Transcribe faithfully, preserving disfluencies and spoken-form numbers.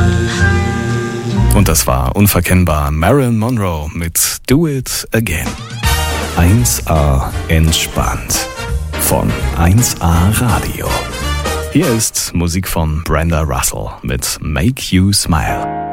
Und das war unverkennbar Marilyn Monroe mit Do It Again. eins A entspannt von eins A Radio. Hier ist Musik von Brenda Russell mit Make You Smile.